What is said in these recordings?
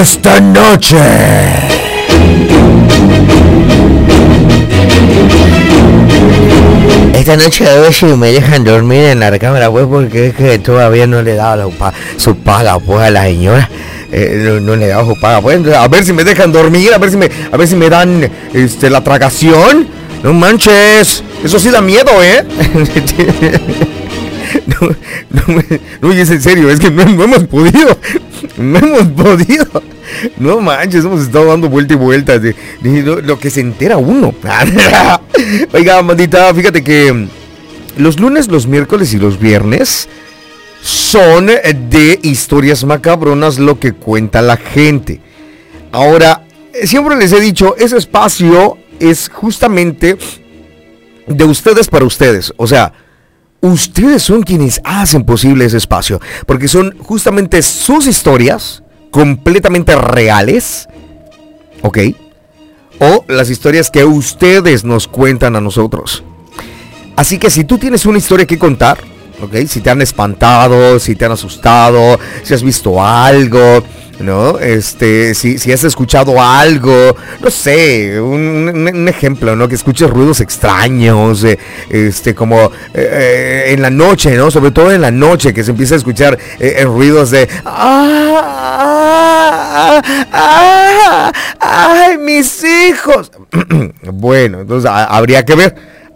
esta noche. Esta noche a ver si me dejan dormir en la recámara, pues, porque es que todavía no le he dado su paga, pues, a la señora. No le he dado su paga, pues. A ver si me dejan dormir, a ver si me dan la tragación. No manches, eso sí da miedo, No, y es en serio, es que no hemos podido. No manches, hemos estado dando vuelta y vuelta de lo que se entera uno. Oiga, mandita, fíjate que los lunes, los miércoles y los viernes son de historias macabronas, lo que cuenta la gente. Ahora, siempre les he dicho, ese espacio es justamente de ustedes para ustedes. O sea, ustedes son quienes hacen posible ese espacio, porque son justamente sus historias completamente reales, ¿ok? O las historias que ustedes nos cuentan a nosotros. Así que si tú tienes una historia que contar, ¿ok? Si te han espantado, si te han asustado, si has visto algo, ¿no? Si has escuchado algo, no sé, un ejemplo, ¿no? Que escuches ruidos extraños, como en la noche, ¿no? Sobre todo en la noche, que se empieza a escuchar ruidos de ¡ay, mis hijos! Bueno, entonces habría que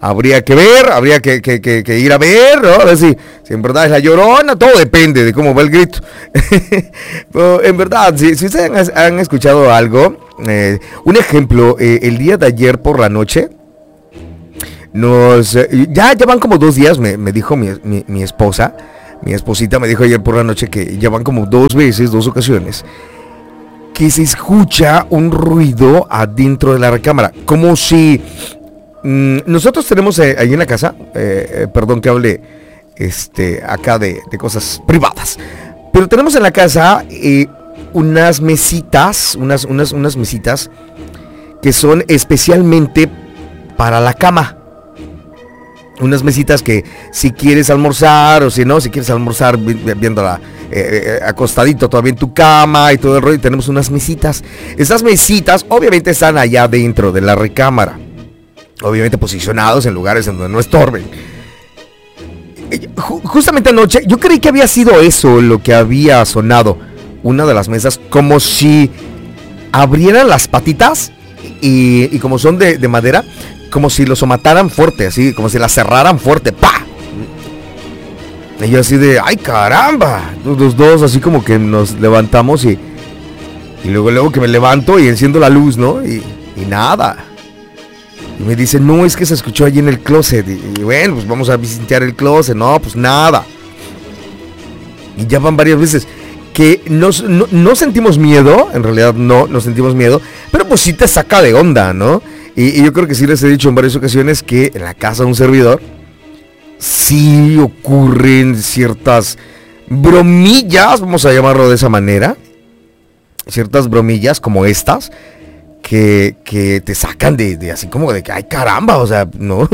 ir a ver, ¿no? A ver si en verdad es la Llorona, todo depende de cómo va el grito. Pero en verdad, si ustedes han escuchado algo, un ejemplo, el día de ayer por la noche, ya van como 2 días, me dijo mi esposita me dijo ayer por la noche que ya van como 2 ocasiones, que se escucha un ruido adentro de la recámara, como si... nosotros tenemos ahí en la casa, perdón que hable acá de cosas privadas, pero tenemos en la casa unas mesitas, unas mesitas que son especialmente para la cama. Unas mesitas que si quieres almorzar o si quieres almorzar viéndola acostadito todavía en tu cama y todo el rollo, tenemos unas mesitas. Esas mesitas obviamente están allá dentro de la recámara, obviamente posicionados en lugares en donde no estorben. Justamente anoche yo creí que había sido eso lo que había sonado, una de las mesas, como si abrieran las patitas y como son de madera, como si los somataran fuerte, así, como si las cerraran fuerte, ¡pa! Y yo así de, ¡ay, caramba! Los dos así como que nos levantamos y luego que me levanto y enciendo la luz, ¿no? Y nada. Y me dice, no, es que se escuchó allí en el closet. Y bueno, pues vamos a visitar el closet. No, pues nada. Y ya van varias veces que no sentimos miedo. En realidad no sentimos miedo, pero pues sí te saca de onda, ¿no? Y yo creo que sí les he dicho en varias ocasiones que en la casa de un servidor sí ocurren ciertas bromillas, vamos a llamarlo de esa manera. Ciertas bromillas como estas que te sacan de así como de que, ay, caramba, o sea, no.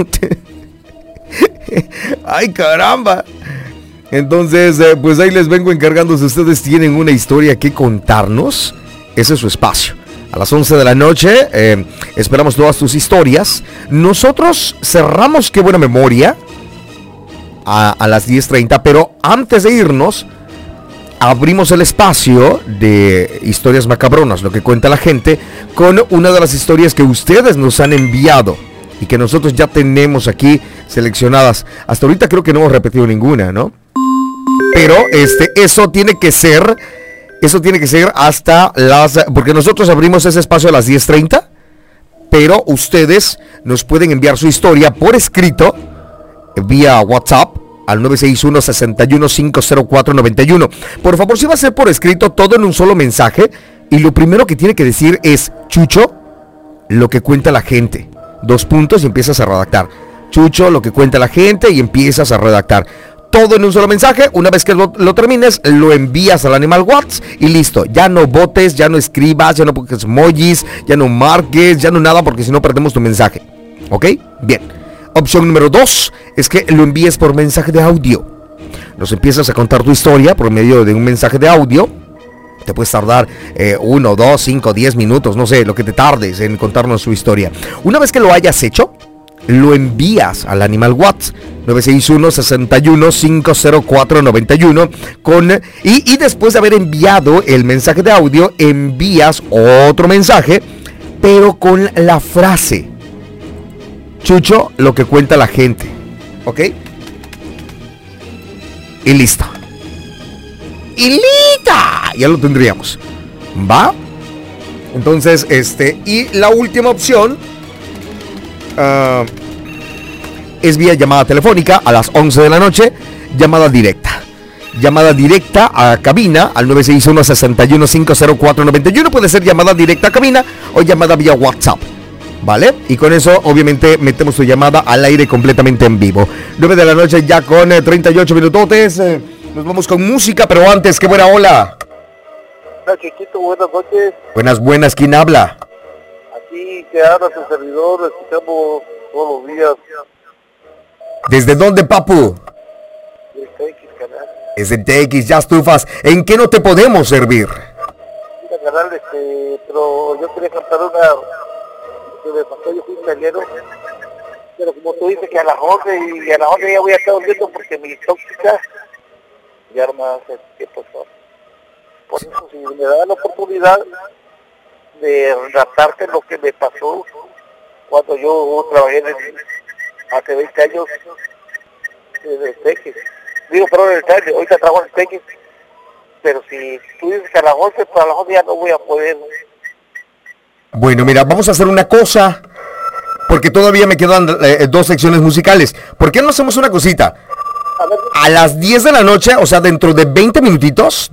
Ay, caramba. Entonces, pues ahí les vengo encargando. Si ustedes tienen una historia que contarnos, ese es su espacio. A las 11 de la noche, esperamos todas tus historias. Nosotros cerramos Qué Buena Memoria a las 10:30, pero antes de irnos, abrimos el espacio de historias macabronas, lo que cuenta la gente, con una de las historias que ustedes nos han enviado y que nosotros ya tenemos aquí seleccionadas. Hasta ahorita creo que no hemos repetido ninguna, ¿no? Pero eso tiene que ser hasta porque nosotros abrimos ese espacio a las 10:30, pero ustedes nos pueden enviar su historia por escrito vía WhatsApp al 961-61-50491. Por favor, si va a ser por escrito, todo en un solo mensaje, y lo primero que tiene que decir es, Chucho, lo que cuenta la gente. 2 puntos y empiezas a redactar. Chucho, lo que cuenta la gente, y empiezas a redactar. Todo en un solo mensaje. Una vez que lo termines, lo envías al Animal WhatsApp y listo. Ya no votes, ya no escribas, ya no pongas emojis, ya no marques, ya no nada, porque si no perdemos tu mensaje. ¿Ok? Bien. Opción número 2 es que lo envíes por mensaje de audio. Nos empiezas a contar tu historia por medio de un mensaje de audio. Te puedes tardar 1, 2, 5, 10 minutos, no sé, lo que te tardes en contarnos su historia. Una vez que lo hayas hecho, lo envías al Animal WhatsApp 961-61-50491 y después de haber enviado el mensaje de audio, envías otro mensaje, pero con la frase: Chucho, lo que cuenta la gente. ¿Ok? Y listo. Y lista. Ya lo tendríamos. ¿Va? Entonces, y la última opción es vía llamada telefónica a las 11 de la noche, llamada directa. Llamada directa a cabina al 961-61-50491. Puede ser llamada directa a cabina o llamada vía WhatsApp, ¿vale? Y con eso, obviamente, metemos tu llamada al aire completamente en vivo. 9 de la noche ya con 38 minutotes. Nos vamos con música, pero antes, qué buena ola. Hola, Chiquito, buenas noches. Buenas, ¿quién habla? Aquí que habla tu servidor, escuchamos todos los días. ¿Desde dónde, papu? El TX, canal. Desde TX, ya estufas. ¿En qué no te podemos servir? Mira, canal, pero yo quería cantar una que me pasó. Yo fui italiano, pero como tú dices que a las 11 y a las 11 ya voy a estar durmiendo porque mi tóxica ya no hace qué pasó. Por eso, si me da la oportunidad de relatarte lo que me pasó cuando yo trabajé hace 20 años en el TX. Digo, perdón, en el TX, ahorita trabajo en el TX, pero si tú dices que a las 11, pues a las 11 ya no voy a poder. Bueno, mira, vamos a hacer una cosa, porque todavía me quedan 2 secciones musicales. ¿Por qué no hacemos una cosita? A las 10 de la noche, o sea, dentro de 20 minutos,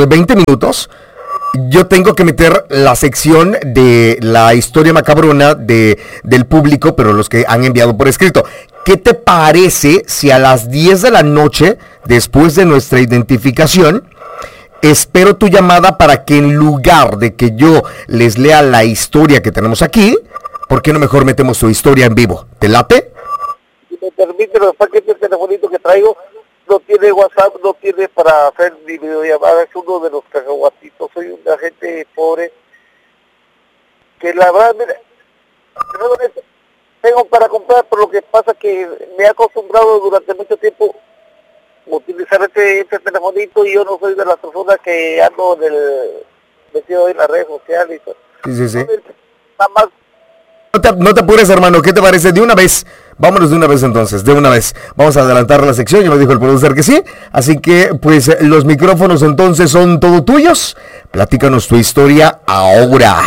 yo tengo que meter la sección de la historia macabrona del público, pero los que han enviado por escrito. ¿Qué te parece si a las 10 de la noche, después de nuestra identificación, espero tu llamada para que en lugar de que yo les lea la historia que tenemos aquí, ¿por qué no mejor metemos tu historia en vivo? ¿Te late? Si me permite, lo que pasa es que este telefonito que traigo no tiene WhatsApp, no tiene para hacer ni videollamada, es uno de los cacahuatitos. Soy una gente pobre que la verdad, mira, realmente tengo para comprar, pero lo que pasa es que me he acostumbrado durante mucho tiempo a utilizar este telefonito y yo no soy de las personas que ando metido en las redes sociales y todo. Sí. Nada más. No te apures, hermano, ¿qué te parece? De una vez, vámonos de una vez entonces, de una vez. Vamos a adelantar la sección, ya me dijo el productor que sí. Así que, pues, los micrófonos entonces son todo tuyos. Platícanos tu historia ahora.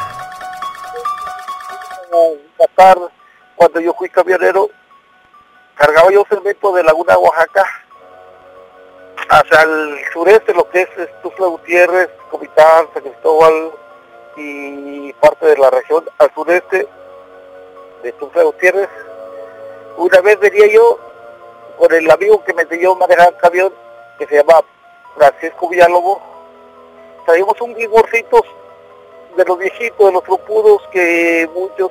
En Qatar, cuando yo fui camionero, cargaba yo cemento de Laguna, Oaxaca, hacia el sureste, lo que es Tuxtla Gutiérrez, Comitán, San Cristóbal y parte de la región al sureste de Tuxtla Gutiérrez. Una vez venía yo con el amigo que me enseñó a manejar el camión, que se llama Francisco Villalobos. Traíamos un vigorcito de los viejitos, de los trompudos, que muchos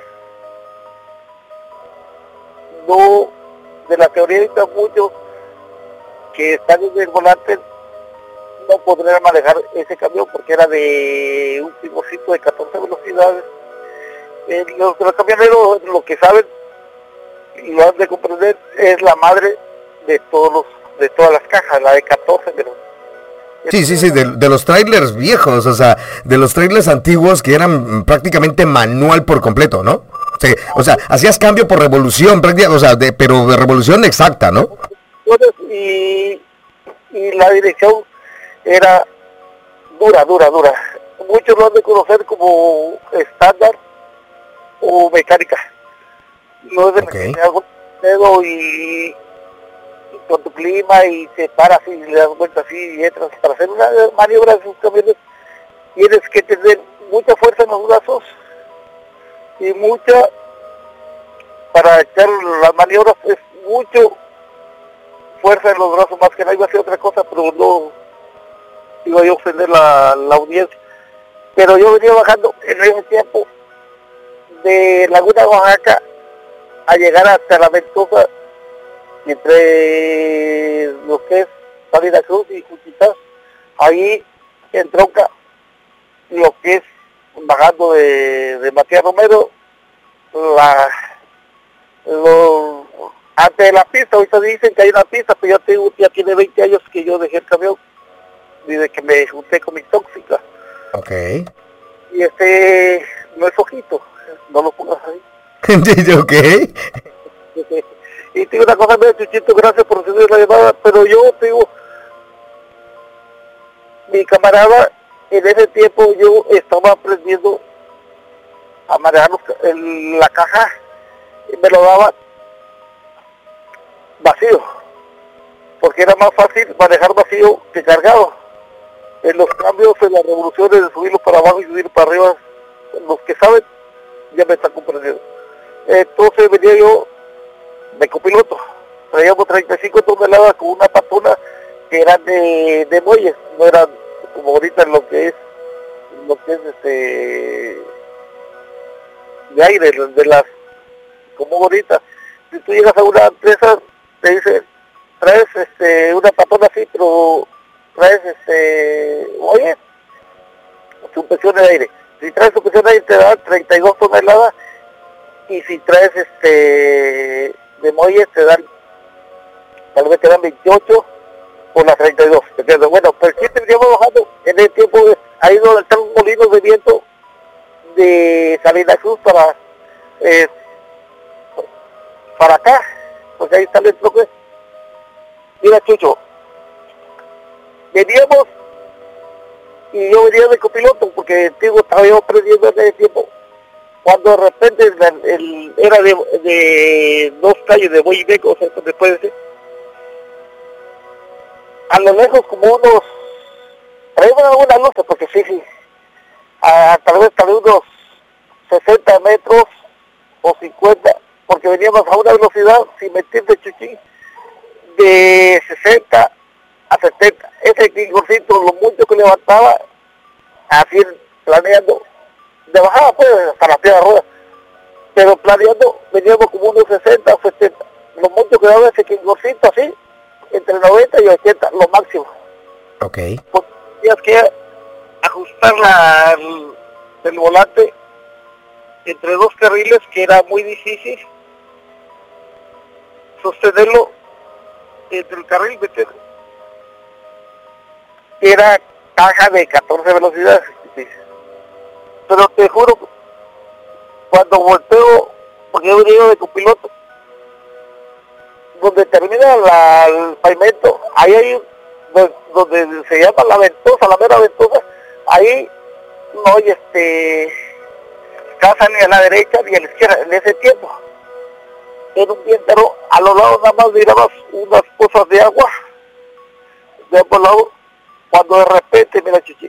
no, de la teoría ahorita muchos que están en el volante no podrían manejar ese camión porque era de un vigorcito de 14 velocidades. Los camioneros, lo que saben y lo han de comprender, es la madre de todas las cajas, la de 14 velocidades. Sí, de los trailers viejos, o sea, de los trailers antiguos que eran prácticamente manual por completo, ¿no? Sí, o sea, hacías cambio por revolución, o sea, pero de revolución exacta, ¿no? Y la dirección era dura. Muchos lo han de conocer como estándar o mecánica. No es de meterse algo dedo y con tu clima y se para así, le das vuelta así y entras. Para hacer una maniobra de sus camiones tienes que tener mucha fuerza en los brazos y mucha para echar las maniobras, es mucho fuerza en los brazos, más que nada. Iba a hacer otra cosa, pero no iba yo a ofender la audiencia. Pero yo venía bajando en ese tiempo de Laguna, Oaxaca, a llegar hasta La Ventosa, entre lo que es Salina Cruz y Juchitán, ahí en tronca, lo que es bajando de Matías Romero, antes de la pista. Ahorita dicen que hay una pista, pero ya tiene 20 años que yo dejé el camión, desde que me junté con mi tóxica. Ok. Y no es ojito, no lo pongas ahí. Ok. Y te digo una cosa, mira, Chuchito, gracias por recibir la llamada, pero yo te digo, mi camarada, en ese tiempo yo estaba aprendiendo a manejar la caja, y me lo daba vacío, porque era más fácil manejar vacío que cargado. En los cambios, en las revoluciones de subirlo para abajo y subirlo para arriba, los que saben ya me están comprendiendo. Entonces venía yo de copiloto, traíamos 35 toneladas con una patona que eran de muelles, no eran como ahorita lo que es de aire, de las, como ahorita, si tú llegas a una empresa, te dicen, traes una patona así, pero traes oye, suspensión de aire. Si traes suspensión de aire te dan 32 toneladas, y si traes de muelles te dan, tal vez te dan 28 por las 32. ¿Entiendes? Bueno, pues sí tendríamos bajando en el tiempo, ahí donde están los molinos de viento de Salina Cruz para acá, porque ahí está el bloque. Mira, Chucho, veníamos, y yo venía de copiloto, porque digo, estaba yo aprendiendo en ese tiempo, cuando de repente era de 2 calles de Boyimeco, o sea, después de a lo lejos como unos, traía una luz, porque sí, tal vez unos 60 metros o 50, porque veníamos a una velocidad, sin mentirte, Chuchín, de 60 a 70. Ese quincorcito, lo mucho que levantaba, así planeando, de bajada pues hasta la piedra rueda, pero planeando veníamos como unos 60 o 70. Lo mucho que daba ese quincorcito así, entre 90 y 80, lo máximo. Ok. Pues tenías que ajustar el volante entre 2 carriles, que era muy difícil sostenerlo entre el carril, que era caja de 14 velocidades. Sí. Pero te juro, cuando volteo, porque yo venía de copiloto, donde termina el pavimento, ahí hay donde se llama la ventosa, la mera ventosa, ahí no hay casa ni a la derecha ni a la izquierda en ese tiempo. En un vientero, a los lados nada más mirabas unas pozas de agua, de ambos lados, cuando de repente, mira, Chichi,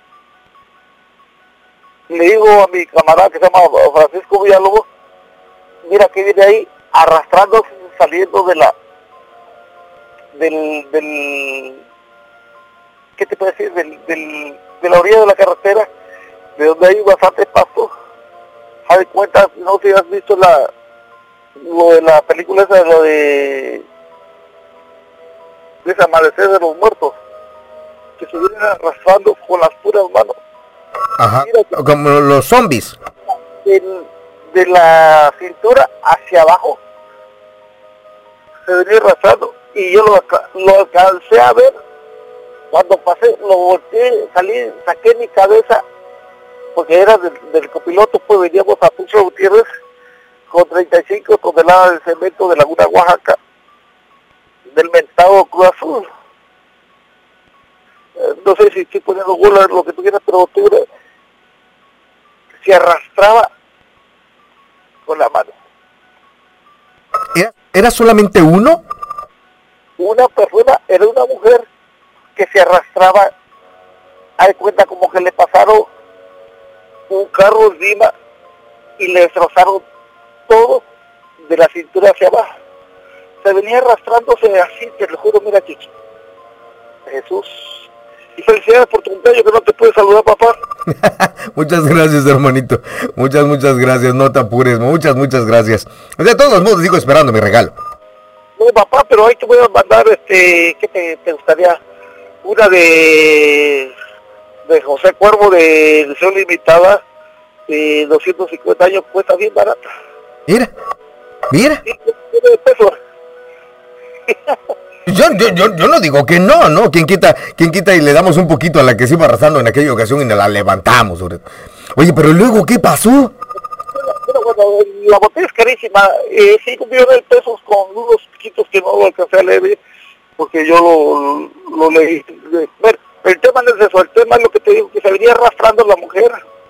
le digo a mi camarada que se llama Francisco Villalobos, mira que viene ahí arrastrándose, saliendo de ¿qué te puedo decir? De la orilla de la carretera, de donde hay bastante pasto. Haz de cuenta, no sé si has visto lo de la película esa, lo de Amanecer de los Muertos, que se vienen arrastrando con las puras manos. Ajá. Mira, como los zombies. De la cintura hacia abajo se venía arrastrando, y yo lo alcancé a ver. Cuando pasé, lo volteé, salí, saqué mi cabeza, porque era del copiloto, pues veníamos a Tuxtla Gutiérrez con 35 toneladas de cemento de Laguna, Oaxaca, del mentado Cruz Azul. No sé si estoy poniendo bola, lo que tú quieras, pero se arrastraba con la mano. ¿Era solamente uno? Una persona, era una mujer que se arrastraba, hay cuenta como que le pasaron un carro encima y le destrozaron todo de la cintura hacia abajo. Se venía arrastrándose así, te lo juro, mira, Chichi. Jesús. Y felicidades por tu cumpleaños, que no te pude saludar, papá. Muchas gracias, hermanito. Muchas gracias. No te apures. Muchas gracias. De todos modos, sigo esperando mi regalo. No, papá, pero ahí te voy a mandar, ¿qué te gustaría? Una de de José Cuervo de edición limitada, de 250 años, cuesta bien barata. Mira. De pesos. Yo no digo que no, ¿no? ¿Quién quita y le damos un poquito a la que se iba arrastrando en aquella ocasión y la levantamos? Oye, pero luego, ¿qué pasó? Pero bueno, la botella es carísima, 5 millones de pesos con unos chiquitos que no lo alcancé a leer, porque yo lo leí. Bueno, el tema no es eso, el tema es lo que te digo, que se venía arrastrando la mujer,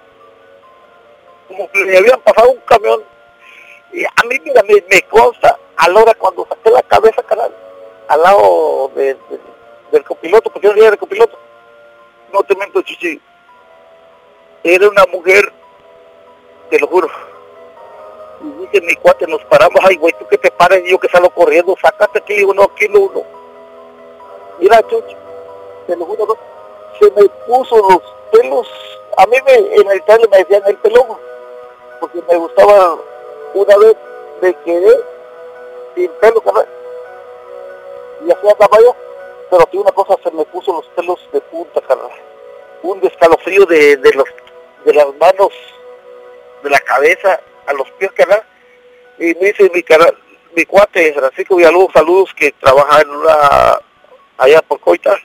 como que le habían pasado un camión, y a mí mira, me consta, a la hora cuando saqué la cabeza, canal, al lado del copiloto, porque yo no era el copiloto, no te miento, chichi, era una mujer, te lo juro. Y dije, mi cuate, nos paramos, ay güey, tú que te pares, y yo que salgo corriendo, sácate aquí uno, aquí uno. Mira, chucho, te lo juro, ¿no? Se me puso los pelos, a mí en el trailer me decían el pelón, porque me gustaba, una vez me quedé sin pelo, ¿sabes? Y así andaba yo, pero aquí una cosa, se me puso los pelos de punta, carnal. Un escalofrío de las manos, de la cabeza a los pies, carnal. Y me dice mi cuate, Francisco Villalobos, saludos, que trabaja allá por Coita.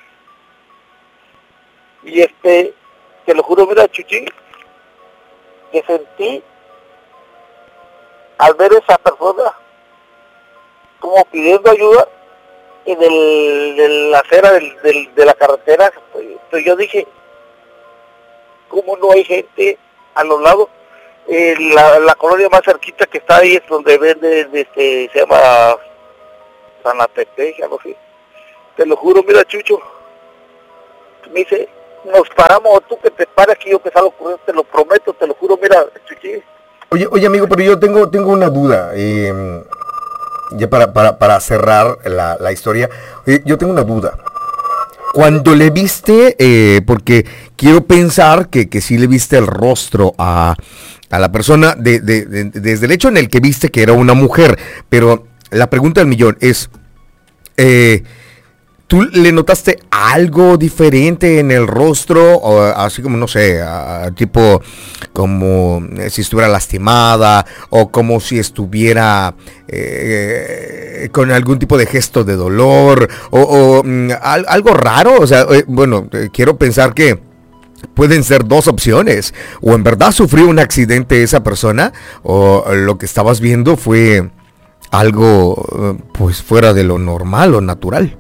Y te lo juro, mira, Chuchín, que sentí al ver esa persona como pidiendo ayuda en la acera de la carretera. Pues yo dije, ¿cómo no hay gente a los lados? La colonia más cerquita que está ahí es donde vende, se llama Sanatepec, algo así. Te lo juro, mira, Chucho, me dice, nos paramos, tú que te pares, que yo que salgo corriendo, te lo prometo, te lo juro, mira, Chuchi. Oye, amigo, pero yo tengo una duda, ya para cerrar la historia, yo tengo una duda. Cuando le viste, porque quiero pensar que sí le viste el rostro a la persona desde el hecho en el que viste que era una mujer, pero la pregunta del millón es, ¿tú le notaste algo diferente en el rostro? O así como, no sé, tipo como si estuviera lastimada o como si estuviera con algún tipo de gesto de dolor o algo raro. O sea, bueno, quiero pensar que pueden ser dos opciones. O en verdad sufrió un accidente esa persona, o lo que estabas viendo fue algo pues fuera de lo normal o natural.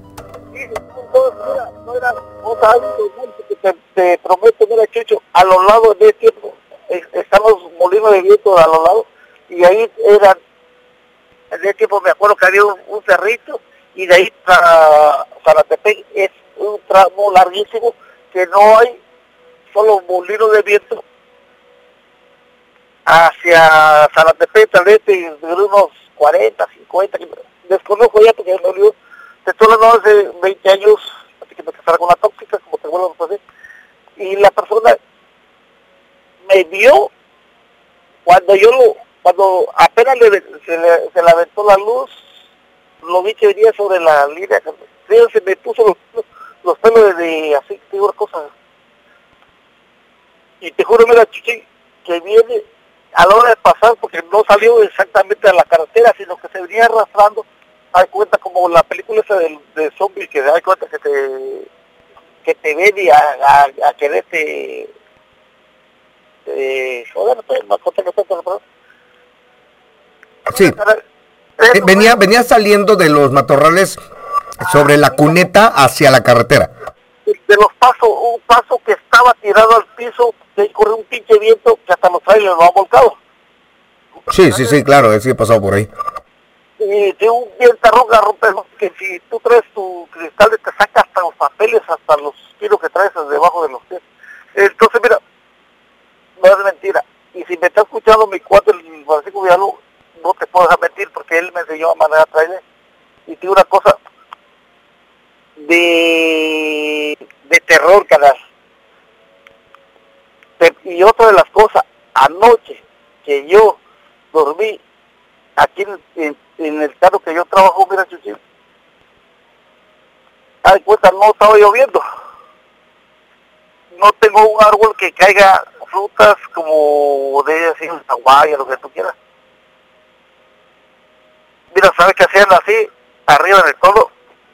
No era cosa que te prometo, mira, Chucho, a los lados de tiempo están los molinos de viento a los lados, y ahí eran, en ese tiempo me acuerdo que había un cerrito, y de ahí para Sanatepec es un tramo larguísimo que no hay solo molinos de viento hacia Sanatepec, tal vez de unos 40, 50, desconozco ya porque me olvidó. Te estoy hablando hace 20 años, así que me casara con la tóxica, como te vuelvo a decir, y la persona me vio cuando apenas se le aventó la luz, lo vi que venía sobre la línea, se me puso los pelos de así, te digo una cosa, y te juro, mira, Chichi, que viene a la hora de pasar, porque no salió exactamente a la carretera, sino que se venía arrastrando. Hay cuenta como la película esa de zombies, que hay cuenta que te ven y a quererte joder, no conté que perdón. Sí. Venía saliendo de los matorrales sobre la cuneta hacia la carretera. De los pasos, un paso que estaba tirado al piso, que corrió un pinche viento que hasta los trailers lo ha volcado. Sí, claro, sí he pasado por ahí. Y de un vientarrón garrompero, que si tú traes tu cristal te saca hasta los papeles, hasta los kilos que traes debajo de los pies. Entonces, mira, no es mentira. Y si me está escuchando mi cuate, el Francisco Villalobos, no te puedo dejar mentir, porque él me enseñó a manejar trailer. Y tiene una cosa de terror, canal. Y otra de las cosas, anoche que yo dormí aquí en el carro que yo trabajo, mira, Chuchín, ay, cuenta, no estaba lloviendo, no tengo un árbol que caiga frutas como de así, un aguaya, lo que tú quieras. Mira, ¿sabes qué hacían así? Arriba en el toldo,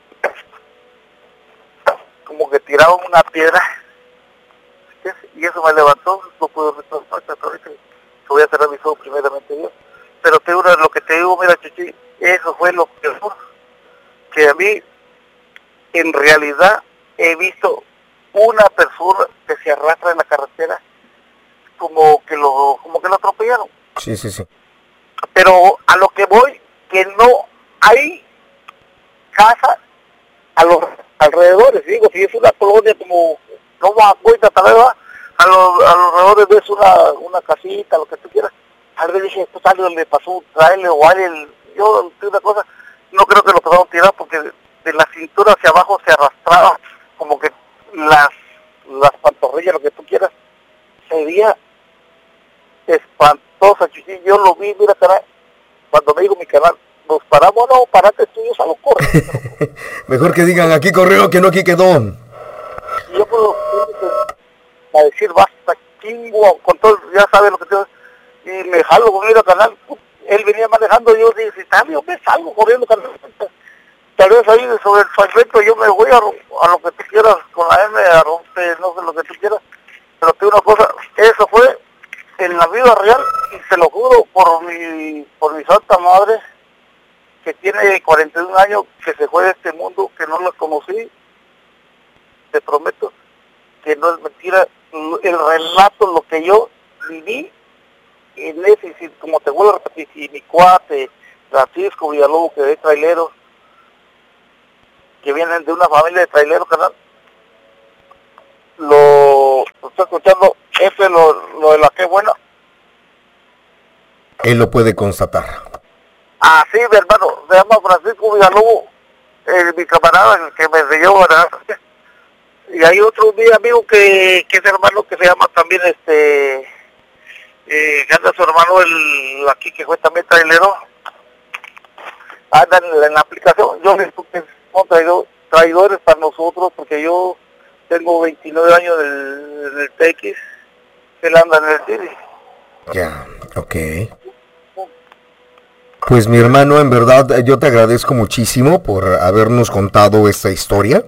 como que tiraban una piedra, y eso me levantó, no puedo retornar hasta ahorita, que voy a cerrar mis ojos primeramente Dios. Pero lo que te digo, mira, Chuchi, eso fue lo que a mí, en realidad, he visto una persona que se arrastra en la carretera, como que lo atropellaron. Sí. Pero a lo que voy, que no hay casa a los alrededores, digo, si es una colonia como, no va a cuenta, tal vez va, a los alrededores ves una casita, lo que tú quieras. Tal vez dije, esto algo le pasó un trailer o alguien, yo una cosa, no creo que lo pasaron tirar porque de la cintura hacia abajo se arrastraba, como que las pantorrillas, lo que tú quieras, se veía espantosa, Chuchín. Yo lo vi, mira, caray, cuando me dijo mi canal, nos paramos, no, parate tuyos a lo corre. Mejor que digan, aquí corrió, que no aquí quedó. Y yo puedo a decir, basta, chingo, con todo, ya sabes lo que tengo, y me jalo conmigo al canal. Él venía manejando, y yo dije, si está bien, me salgo corriendo, canal. Tal vez ahí sobre el fragmento yo me voy a lo que tú quieras, con la M, a romper, no sé lo que tú quieras. Pero te digo una cosa, eso fue en la vida real, y te lo juro por mi santa madre, que tiene 41 años, que se fue de este mundo, que no la conocí. Te prometo que no es mentira el relato, lo que yo viví en ese, como te vuelvo a repetir, y mi cuate, Francisco Villalobos, que es trailero, que vienen de una familia de traileros, canal, lo estoy escuchando, eso es lo de la que buena. Él lo puede constatar. Ah, sí, mi hermano, se llama Francisco Villalobos, mi camarada, el que me enseñó, ¿verdad? Y hay otro mi amigo que es hermano, que se llama también que anda su hermano aquí, que fue también trailero, anda en la aplicación. Yo les son traidores para nosotros, porque yo tengo 29 años en el TX, él anda en el City. Ya, ok. Pues mi hermano, en verdad, yo te agradezco muchísimo por habernos contado esta historia.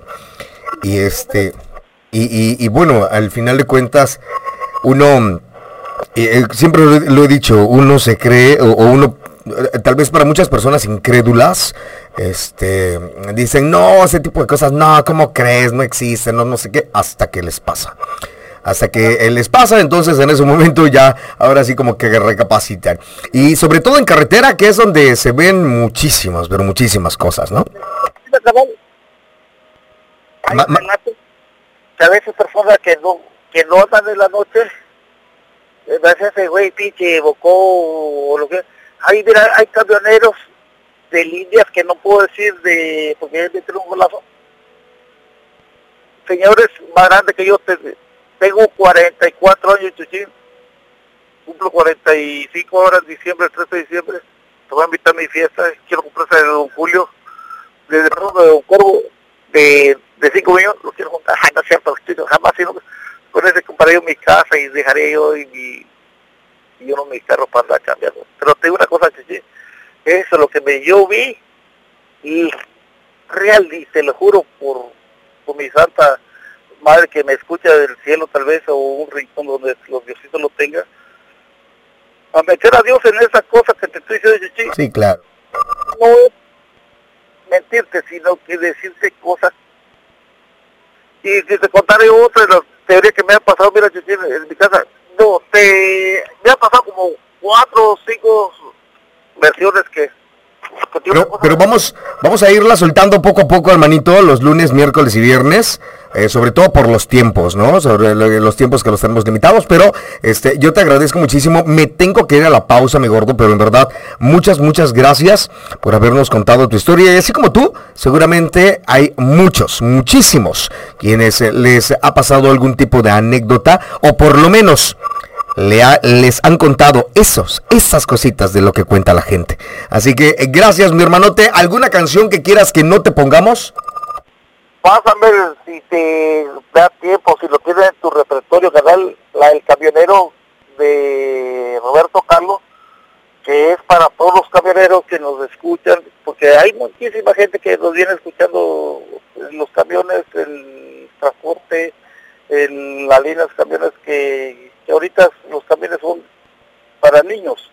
Y bueno, al final de cuentas, uno, siempre lo he dicho, uno se cree, o uno, tal vez para muchas personas incrédulas, dicen, no, ese tipo de cosas, no, ¿cómo crees? No existen, no sé qué, hasta que les pasa. Hasta que les pasa, entonces en ese momento ya, ahora sí como que recapacitan. Y sobre todo en carretera, que es donde se ven muchísimas, pero muchísimas cosas, ¿no? Hay relatos que a veces personas que no andan en la noche, a veces ese güey pinche bocó o lo que. Mira, hay camioneros de líneas que no puedo decir porque es de un golazo. Señores más grandes que yo, tengo 44 años, Chuchín, cumplo 45 ahora en diciembre, el 13 de diciembre, te voy a invitar a mi fiesta, quiero comprar esa de Don Julio, de Don Corvo, de 5 millones, lo quiero comprar, no es cierto, jamás, sino con ese compraré yo mi casa y dejaré yo y uno mis carros para andar cambiando. Pero te digo una cosa, Chuchín, eso es lo que yo vi, y real, y te lo juro por mi santa madre que me escucha del cielo tal vez, o un rincón donde los diositos lo tengan, a meter a Dios en esas cosas que te estoy diciendo, Chuchín. Sí, claro. No es mentirte, sino que decirte cosas. Y si te contaré otra de las teorías que me han pasado, mira, Chuchín, en mi casa, me han pasado como 4 o 5 versiones que pero vamos a irla soltando poco a poco, hermanito, los lunes, miércoles y viernes, sobre todo por los tiempos, ¿no? Sobre los tiempos que los tenemos limitados, pero yo te agradezco muchísimo. Me tengo que ir a la pausa, mi gordo, pero en verdad, muchas gracias por habernos contado tu historia. Y así como tú, seguramente hay muchísimos quienes les ha pasado algún tipo de anécdota, o por lo menos les han contado esas cositas de lo que cuenta la gente. Así que gracias, mi hermanote. ¿Alguna canción que quieras que no te pongamos? pásame si te da tiempo, si lo tienes en tu repertorio, canal, el camionero de Roberto Carlos, que es para todos los camioneros que nos escuchan, porque hay muchísima gente que nos viene escuchando en los camiones, el transporte, en las líneas camiones, que ahorita los camiones son para niños.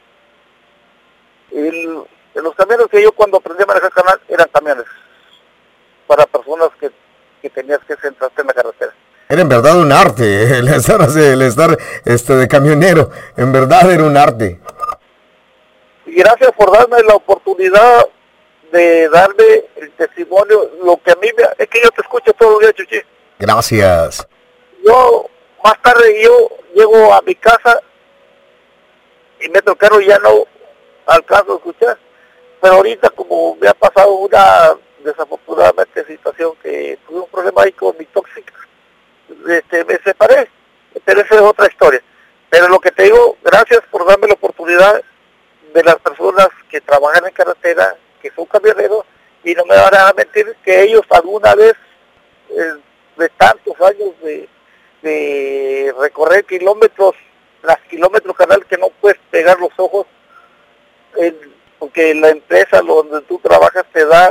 En los camiones que yo cuando aprendí a manejar canal eran camiones para personas que tenías que centrarte en la carretera. Era en verdad un arte, el estar de camionero, en verdad era un arte. Y gracias por darme la oportunidad de darme el testimonio, lo que a mí es que yo te escucho todos los días, Chuchi. Gracias. Yo, más tarde yo llego a mi casa y meto el carro y ya no alcanzo a escuchar. Pero ahorita como me ha pasado una desafortunadamente situación que tuve un problema ahí con mi tóxica, me separé, pero esa es otra historia. Pero lo que te digo, gracias por darme la oportunidad de las personas que trabajan en carretera, que son camioneros, y no me van a mentir que ellos alguna vez, de tantos años de recorrer kilómetros, canal, que no puedes pegar los ojos, porque la empresa donde tú trabajas te da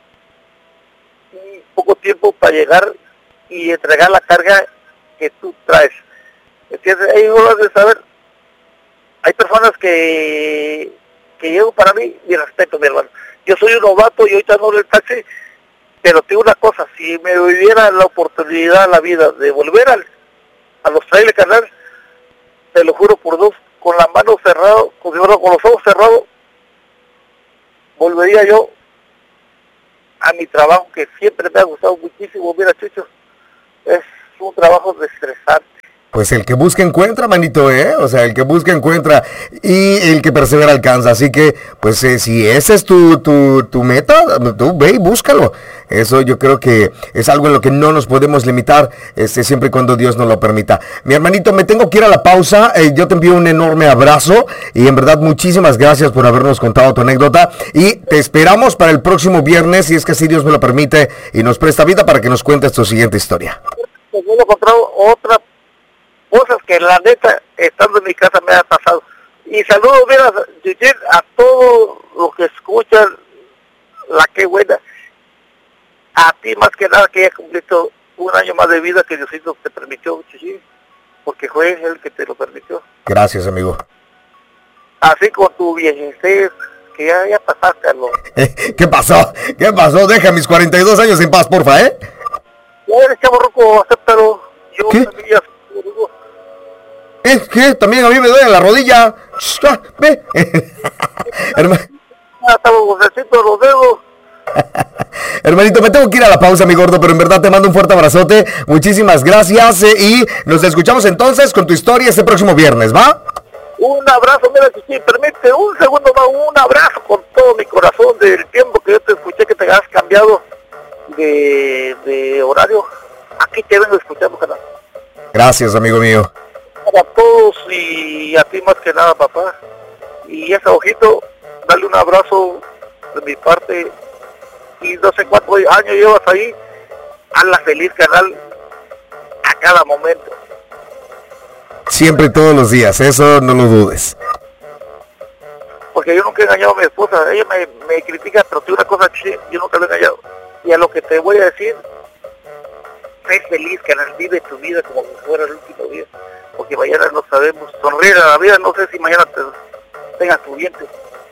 un poco tiempo para llegar y entregar la carga que tú traes. ¿Entiendes? Ellos van a saber. Hay personas que llevo para mí, mi respeto, mi hermano. Yo soy un novato y ahorita no en el taxi, pero te digo una cosa, si me diera la oportunidad, la vida, de volver a los trailers canal, te lo juro por Dios, con la mano cerrada, con los ojos cerrados, volvería yo a mi trabajo, que siempre me ha gustado muchísimo. Mira, Chucho, es un trabajo desestresante. Pues el que busca encuentra, manito, o sea, el que busca encuentra y el que persevera alcanza. Así que, pues si ese es tu meta, tú ve y búscalo. Eso yo creo que es algo en lo que no nos podemos limitar, siempre y cuando Dios nos lo permita. Mi hermanito, me tengo que ir a la pausa. Yo te envío un enorme abrazo y en verdad muchísimas gracias por habernos contado tu anécdota. Y te esperamos para el próximo viernes, si es que así Dios me lo permite y nos presta vida, para que nos cuentes tu siguiente historia. Pues yo he encontrado otra cosas que la neta, estando en mi casa, me ha pasado. Y saludos, mira, a todos los que escuchan La Qué Buena. A ti más que nada, que ya cumpliste un año más de vida que Diosito te permitió, Chuchi, porque fue él que te lo permitió. Gracias, amigo. Así con tu viejecez, que ya pasaste, ¿no? ¿Qué pasó? ¿Qué pasó? Deja mis 42 años en paz, porfa, Ya eres chavorruco, acéptalo. Yo ¿qué? también ya chavorruco. ¿Qué? También a mí me duele la rodilla. Ve. Hasta los huesecitos, los dedos. Hermanito, me tengo que ir a la pausa, mi gordo, pero en verdad te mando un fuerte abrazote. Muchísimas gracias y nos escuchamos entonces con tu historia este próximo viernes, ¿va? Un abrazo, mira, si permite un segundo más, un abrazo con todo mi corazón del tiempo que yo te escuché, que te has cambiado de horario. Aquí te vengo escuchando, canal. Gracias, amigo mío. Para todos y a ti más que nada, papá. Y ese ojito, dale un abrazo de mi parte. Y no sé cuántos años llevas ahí. Hazla feliz, canal, a cada momento. Siempre y todos los días, eso no lo dudes. Porque yo nunca he engañado a mi esposa. Ella me critica, pero si una cosa, yo nunca la he engañado. Y a lo que te voy a decir, sé feliz, canal, vive tu vida como si fuera el último día. Porque mañana no sabemos, sonreír a la vida, no sé si mañana tengas tu diente.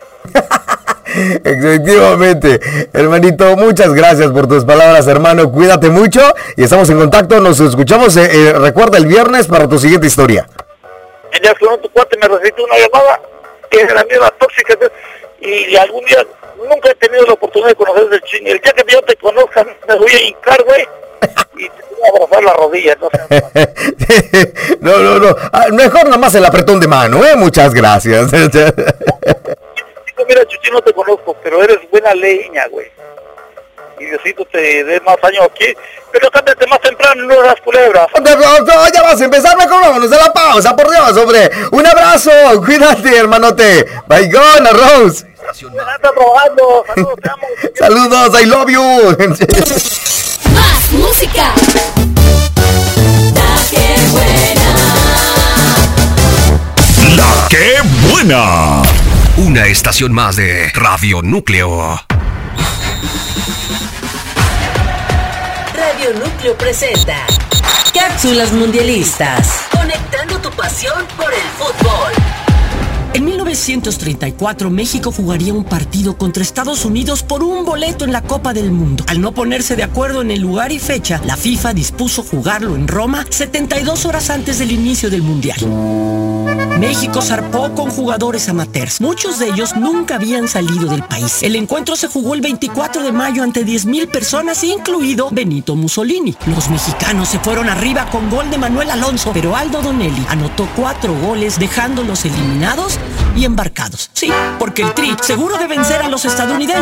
Efectivamente, hermanito, muchas gracias por tus palabras, hermano. Cuídate mucho y estamos en contacto. Nos escuchamos, recuerda, el viernes para tu siguiente historia. Ya que tu cuate me recibió una llamada, que es la misma tóxica, y algún día nunca he tenido la oportunidad de conocer el ching. El día que yo te conozca, me voy a hincar, güey, y te voy a abrazar la rodilla, ¿no? No. Mejor nomás el apretón de mano, muchas gracias. Mira, Chuchi, no te conozco, pero eres buena leña, güey. Y Diosito te dé más años aquí. Pero cámbiate más temprano, no las culebras. Ya vas a empezar, mejor vámonos a la pausa, por Dios, hombre. Un abrazo, cuídate, hermanote. Bye, gone, Rose. Está trabajando. Saludos, te amo. Saludos, I love you. Más música. La que buena. La que buena. Una estación más de Radio Núcleo. Radio Núcleo presenta Cápsulas Mundialistas. Conectando tu pasión por el fútbol. En 1934, México jugaría un partido contra Estados Unidos por un boleto en la Copa del Mundo. Al no ponerse de acuerdo en el lugar y fecha, la FIFA dispuso jugarlo en Roma 72 horas antes del inicio del Mundial. México zarpó con jugadores amateurs. Muchos de ellos nunca habían salido del país. El encuentro se jugó el 24 de mayo ante 10,000 personas, incluido Benito Mussolini. Los mexicanos se fueron arriba con gol de Manuel Alonso, pero Aldo Donelli anotó 4 goles, dejándolos eliminados y embarcados. Sí, porque el Tri, seguro de vencer a los estadounidenses,